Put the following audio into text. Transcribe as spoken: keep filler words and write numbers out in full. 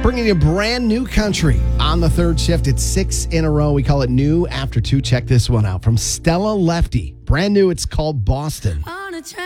Bringing you brand new country on the third shift. It's six in a row. We call it new after two. Check this one out from Stella Lefty. Brand new. It's called Boston.